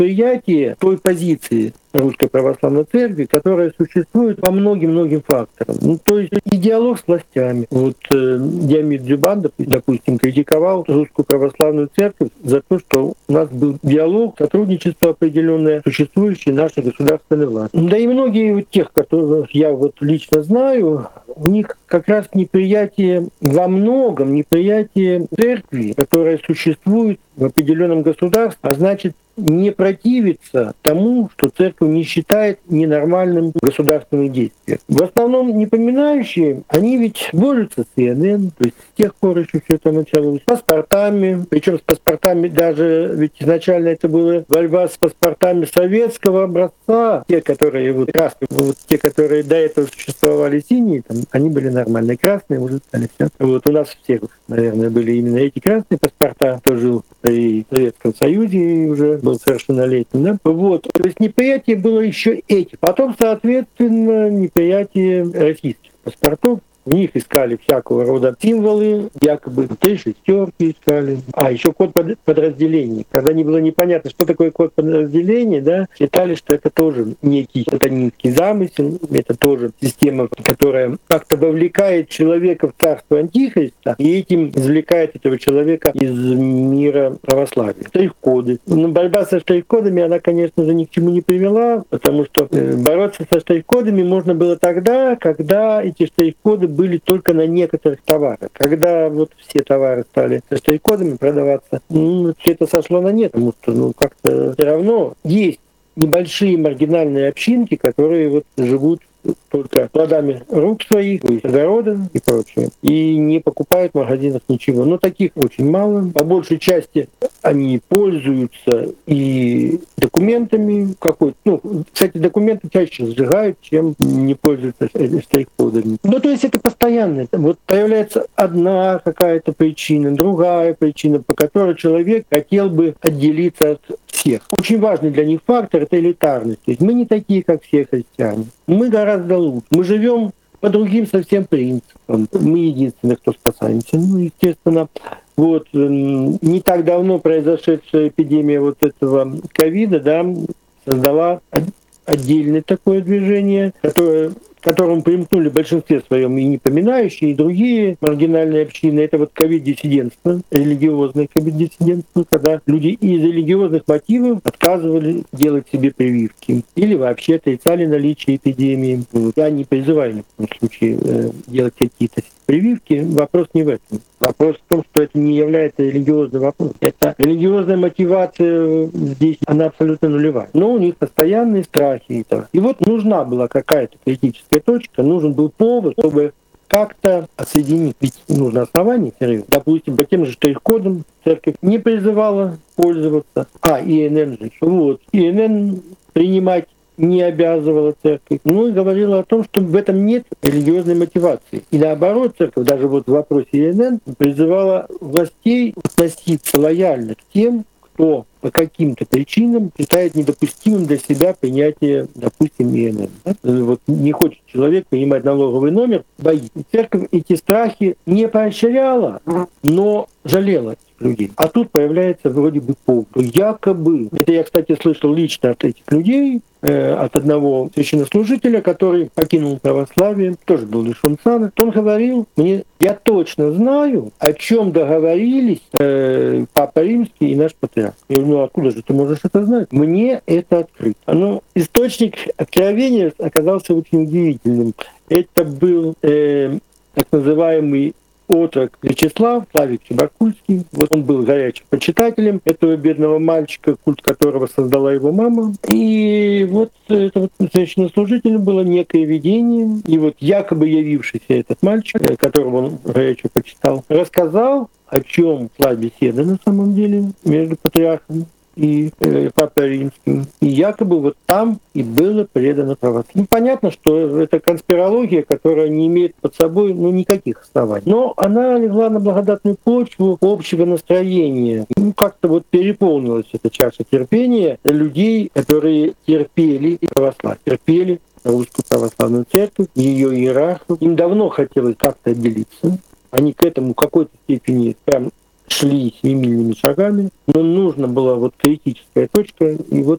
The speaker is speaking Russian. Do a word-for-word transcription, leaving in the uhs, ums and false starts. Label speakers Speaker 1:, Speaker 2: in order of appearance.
Speaker 1: неприятие той позиции Русской Православной Церкви, которая существует по многим-многим факторам. Ну, то есть и диалог с властями. Вот э, Диомид Дзюбан, допустим, критиковал Русскую Православную Церковь за то, что у нас был диалог, сотрудничество определенное, существующее нашей государственной власти. Да и многие вот тех, которых я вот лично знаю, у них как раз неприятие, во многом неприятие церкви, которая существует в определенном государстве, а значит, не противится тому, что церковь не считает ненормальным государственным действием. В основном непоминающие, они ведь борются с И Н Н, то есть с тех пор еще все это началось, с паспортами, причем с паспортами даже, ведь изначально это была борьба с паспортами советского образца, те, которые вот красные, вот те, которые до этого существовали синие, там, они были нормальные, красные уже стали все. Вот у нас всех, наверное, были именно эти красные паспорта, кто жил при Советском Союзе и уже был совершеннолетним. Да? Вот. То есть неприятие было еще эти. Потом, соответственно, неприятие российских паспортов. В них искали всякого рода символы, якобы три шестерки искали. А еще код подразделений. Когда не было непонятно, что такое код подразделений, да, считали, что это тоже некий сатанинский замысел, это тоже система, которая как-то вовлекает человека в царство Антихриста и этим извлекает этого человека из мира православия. Штрих-коды. Но борьба со штрих-кодами, она, конечно же, ни к чему не привела, потому что бороться со штрих-кодами можно было тогда, когда эти штрих-коды были только на некоторых товарах. Когда вот все товары стали со штрих-кодами продаваться, ну, это сошло на нет, потому что ну, как-то все равно есть небольшие маргинальные общинки, которые вот живут только плодами рук своих, то есть огорода и прочее, и не покупают в магазинах ничего. Но таких очень мало. По большей части они пользуются и документами какой-то. Ну, кстати, документы чаще сжигают, чем не пользуются штрих-кодами. Ну, то есть это постоянно. Вот появляется одна какая-то причина, другая причина, по которой человек хотел бы отделиться от всех. Очень важный для них фактор — это элитарность. То есть мы не такие, как все христиане. Мы гораздо лучше. Мы живем по другим совсем принципам. Мы единственные, кто спасаемся. Ну, естественно, вот не так давно произошедшая эпидемия вот этого ковида, да, создала отдельное такое движение, которое к которому примкнули в большинстве своем и непоминающие, и другие маргинальные общины. Это вот ковид-диссидентство, религиозное ковид-диссидентство, когда люди из религиозных мотивов отказывали делать себе прививки или вообще отрицали наличие эпидемии. Я не призываю ни в коем случае делать какие-то прививки. Вопрос не в этом. Вопрос в том, что это не является религиозным вопросом. Это религиозная мотивация здесь, она абсолютно нулевая. Но у них постоянные страхи этого. И вот нужна была какая-то критическая точка, нужен был повод, чтобы как-то отсоединить. Ведь нужно основание серьезно. Допустим, по тем же штрих-кодам церковь не призывала пользоваться. А, И Н Н же. Вот. И Н Н принимать не обязывала церковь. Ну и говорила о том, что в этом нет религиозной мотивации. И наоборот, церковь даже вот в вопросе И Н Н призывала властей относиться лояльно к тем, кто по каким-то причинам считает недопустимым для себя принятие, допустим, И Н Н. Да? Вот не хочет человек принимать налоговый номер, боится. Церковь эти страхи не поощряла, но жалела людей. А тут появляется вроде бы повод. Якобы, это я, кстати, слышал лично от этих людей, э, от одного священнослужителя, который покинул православие, тоже был лишен сана. Он говорил мне: я точно знаю, о чем договорились э, Папа Римский и наш патриарх. Я говорю: ну откуда же ты можешь это знать? Мне это открыто. Но источник откровения оказался очень удивительным. Это был э, так называемый отрок Вячеслав Славик Чебаркульский. Вот он был горячим почитателем этого бедного мальчика, культ которого создала его мама. И вот это вот священнослужителем было некое видение. И вот якобы явившийся этот мальчик, которого он горячо почитал, рассказал, о чем шла беседа на самом деле между патриархом и э, Папой Римским. И якобы вот там и было предано православие. Ну, понятно, что это конспирология, которая не имеет под собой ну, никаких оснований. Но она легла на благодатную почву общего настроения. Ну, как-то вот переполнилась эта чаша терпения людей, которые терпели и православие, терпели Русскую Православную Церковь, ее иерархов. Им давно хотелось как-то отделиться. Они к этому в какой-то степени прям шли семимильными шагами, но нужна была вот критическая точка, и вот